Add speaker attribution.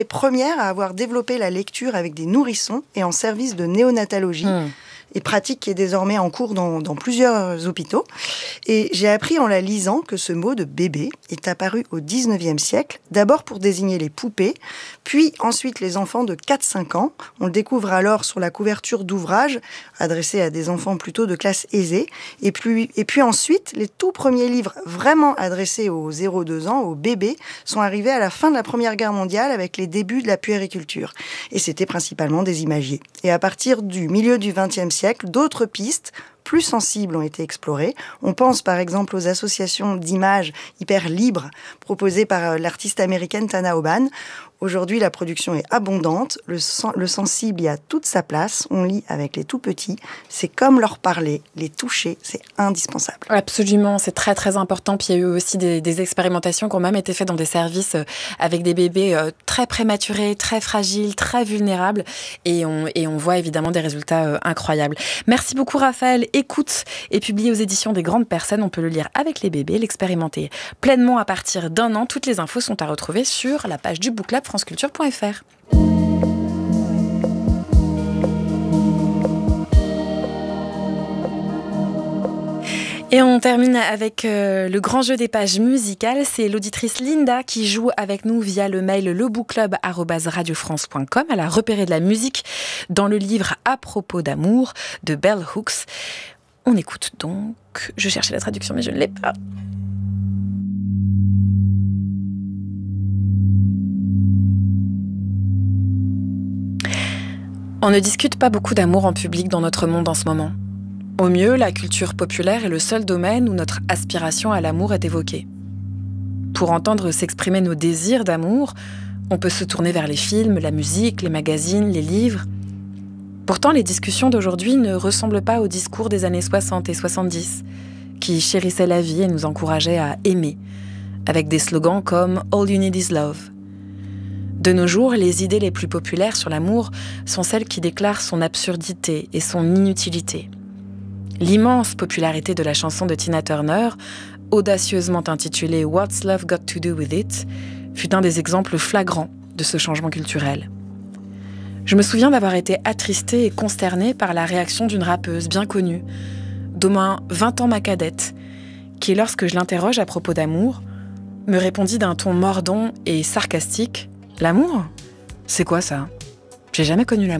Speaker 1: les premières à avoir développé la lecture avec des nourrissons et en service de néonatologie. Et pratique qui est désormais en cours dans plusieurs hôpitaux. Et j'ai appris en la lisant que ce mot de bébé est apparu au 19e siècle, d'abord pour désigner les poupées, puis ensuite les enfants de 4-5 ans. On le découvre alors sur la couverture d'ouvrages adressés à des enfants plutôt de classe aisée. Et puis ensuite, les tout premiers livres vraiment adressés aux 0-2 ans, aux bébés, sont arrivés à la fin de la Première Guerre mondiale avec les débuts de la puériculture. Et c'était principalement des imagiers. Et à partir du milieu du XXe siècle, d'autres pistes plus sensibles ont été explorées. On pense par exemple aux associations d'images hyper libres proposées par l'artiste américaine Tana Oban. Aujourd'hui, la production est abondante, le sensible y a toute sa place, on lit avec les tout-petits, c'est comme leur parler, les toucher, c'est indispensable.
Speaker 2: Absolument, c'est très très important. Puis il y a eu aussi des expérimentations qui ont même été faites dans des services avec des bébés très prématurés, très fragiles, très vulnérables, et on voit évidemment des résultats incroyables. Merci beaucoup Raphaël. Écoute est publié aux éditions des Grandes Personnes, on peut le lire avec les bébés, l'expérimenter pleinement à partir d'1 an. Toutes les infos sont à retrouver sur la page du Book Club franceculture.fr. Et on termine avec le grand jeu des pages musicales. C'est l'auditrice Linda qui joue avec nous via le mail lebookclub@radiofrance.com. Elle a repéré de la musique dans le livre À propos d'amour de Bell Hooks. On écoute donc. Je cherchais la traduction mais je ne l'ai pas. On ne discute pas beaucoup d'amour en public dans notre monde en ce moment. Au mieux, la culture populaire est le seul domaine où notre aspiration à l'amour est évoquée. Pour entendre s'exprimer nos désirs d'amour, on peut se tourner vers les films, la musique, les magazines, les livres. Pourtant, les discussions d'aujourd'hui ne ressemblent pas aux discours des années 60 et 70, qui chérissaient la vie et nous encourageaient à aimer, avec des slogans comme « All you need is love ». De nos jours, les idées les plus populaires sur l'amour sont celles qui déclarent son absurdité et son inutilité. L'immense popularité de la chanson de Tina Turner, audacieusement intitulée « What's Love Got to Do With It ?», fut un des exemples flagrants de ce changement culturel. Je me souviens d'avoir été attristée et consternée par la réaction d'une rappeuse bien connue, d'au moins 20 ans ma cadette, qui, lorsque je l'interroge à propos d'amour, me répondit d'un ton mordant et sarcastique « L'amour ? C'est quoi ça ? J'ai jamais connu l'amour. »